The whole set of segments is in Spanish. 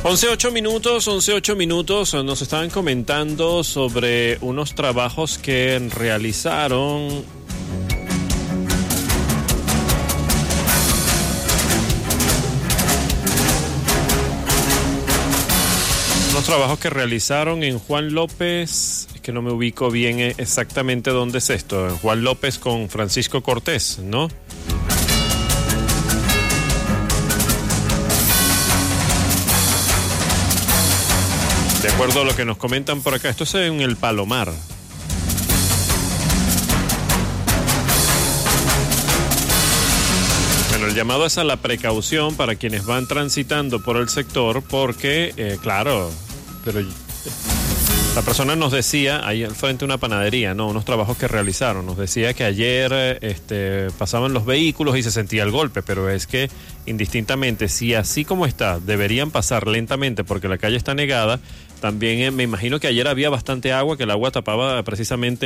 11:08 nos estaban comentando sobre unos trabajos que realizaron en Juan López, es que no me ubico bien exactamente dónde es esto, en Juan López con Francisco Cortés, ¿no? De acuerdo a lo que nos comentan por acá, esto es en el Palomar. Bueno, el llamado es a la precaución para quienes van transitando por el sector, porque, claro, pero la persona nos decía, ahí al frente de una panadería, ¿no? Unos trabajos que realizaron, nos decía que ayer pasaban los vehículos y se sentía el golpe, pero es que indistintamente, si así como está, deberían pasar lentamente porque la calle está negada, también me imagino que ayer había bastante agua, que el agua tapaba precisamente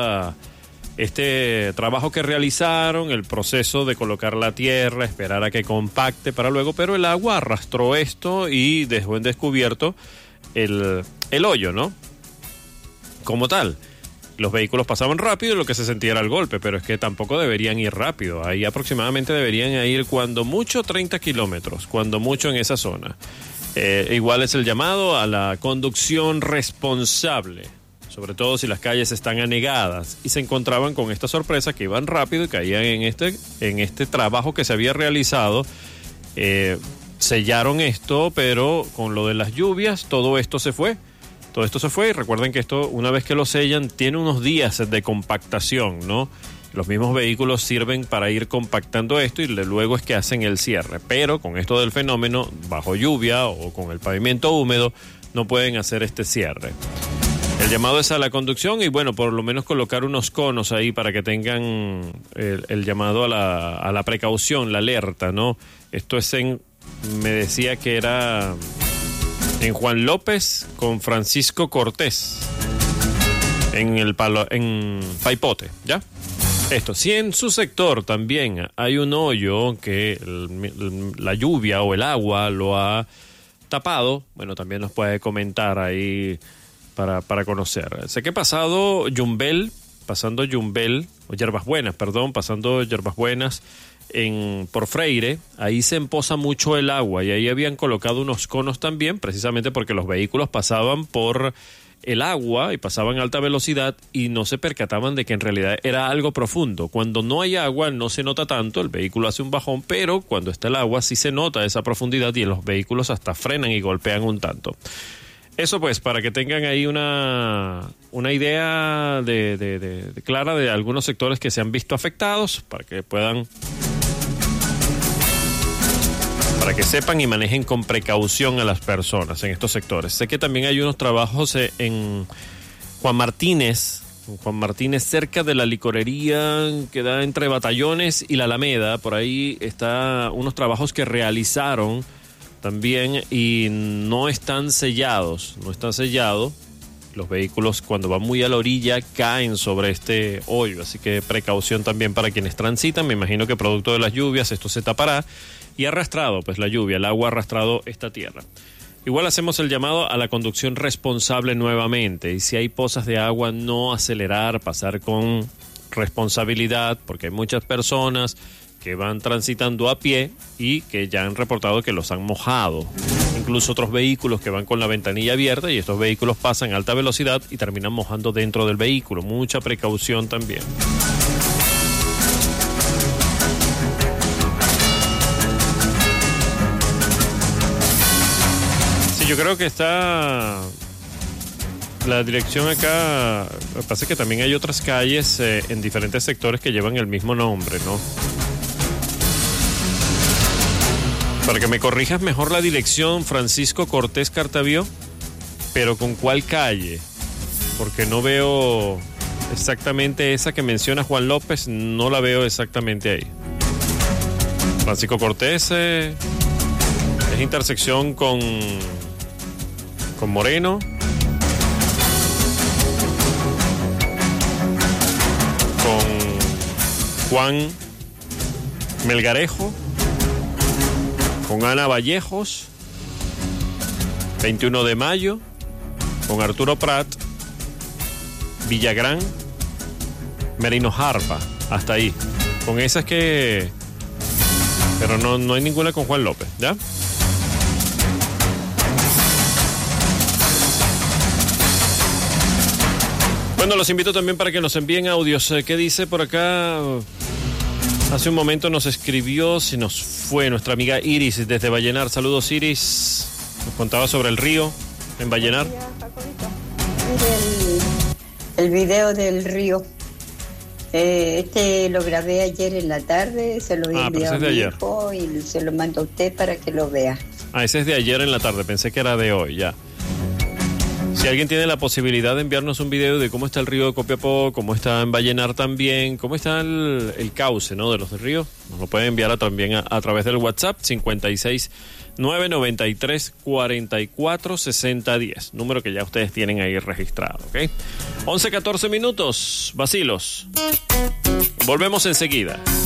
este trabajo que realizaron, el proceso de colocar la tierra, esperar a que compacte para luego, pero el agua arrastró esto y dejó en descubierto el hoyo, ¿no? Como tal. Los vehículos pasaban rápido y lo que se sentía era el golpe, pero es que tampoco deberían ir rápido. Ahí aproximadamente deberían ir cuando mucho 30 kilómetros, cuando mucho en esa zona. Igual es el llamado a la conducción responsable, sobre todo si las calles están anegadas, y se encontraban con esta sorpresa que iban rápido y caían en este trabajo que se había realizado. Sellaron esto, pero con lo de las lluvias todo esto se fue y recuerden que esto, una vez que lo sellan, tiene unos días de compactación, ¿no? Los mismos vehículos sirven para ir compactando esto y luego es que hacen el cierre, pero con esto del fenómeno, bajo lluvia o con el pavimento húmedo, no pueden hacer este cierre. El llamado es a la conducción y bueno, por lo menos colocar unos conos ahí para que tengan el llamado a la precaución, la alerta, ¿no? Esto es me decía que era en Juan López con Francisco Cortés, en Paipote, ¿ya? Esto, si en su sector también hay un hoyo que la lluvia o el agua lo ha tapado, bueno, también nos puede comentar ahí para conocer. Sé que pasando Yumbel, pasando Yerbas Buenas por Freire, ahí se empoza mucho el agua y ahí habían colocado unos conos también, precisamente porque los vehículos pasaban por el agua y pasaban a alta velocidad y no se percataban de que en realidad era algo profundo. Cuando no hay agua no se nota tanto, el vehículo hace un bajón, pero cuando está el agua sí se nota esa profundidad y los vehículos hasta frenan y golpean un tanto. Eso pues, para que tengan ahí una idea clara de algunos sectores que se han visto afectados, para que sepan y manejen con precaución a las personas en estos sectores. Sé que también hay unos trabajos en Juan Martínez, cerca de la licorería que da entre Batallones y la Alameda. Por ahí está unos trabajos que realizaron también y no están sellados. Los vehículos cuando van muy a la orilla caen sobre este hoyo, así que precaución también para quienes transitan. Me imagino que producto de las lluvias esto se tapará y arrastrado, pues la lluvia, el agua ha arrastrado esta tierra. Igual hacemos el llamado a la conducción responsable nuevamente y si hay pozas de agua no acelerar, pasar con responsabilidad porque hay muchas personas que van transitando a pie y que ya han reportado que los han mojado. Incluso otros vehículos que van con la ventanilla abierta y estos vehículos pasan a alta velocidad y terminan mojando dentro del vehículo. Mucha precaución también. Sí, yo creo que está la dirección acá. Lo que pasa es que también hay otras calles en diferentes sectores que llevan el mismo nombre, ¿no? Para que me corrijas mejor la dirección, Francisco Cortés Cartavió, pero ¿con cuál calle? Porque no veo exactamente esa que menciona Juan López, no la veo exactamente ahí. Francisco Cortés es intersección con Moreno, con Juan Melgarejo, con Ana Vallejos 21 de Mayo, con Arturo Prat, Villagrán, Merino Jarpa, hasta ahí. Con esas que... Pero no hay ninguna con Juan López, ¿ya? Bueno, los invito también para que nos envíen audios. ¿Qué dice por acá? Hace un momento nos escribió, se nos fue nuestra amiga Iris desde Vallenar. Saludos, Iris. Nos contaba sobre el río en Vallenar. El video del río. Lo grabé ayer en la tarde, se lo envié a mi hijo y se lo mando a usted para que lo vea. Ese es de ayer en la tarde, pensé que era de hoy, ya. Si alguien tiene la posibilidad de enviarnos un video de cómo está el río de Copiapó, cómo está en Vallenar también, cómo está el cauce, ¿no?, de los ríos, nos lo pueden enviar también a través del WhatsApp 56993446010, número que ya ustedes tienen ahí registrado, ¿ok? 11:14 minutos, vacilos. Volvemos enseguida.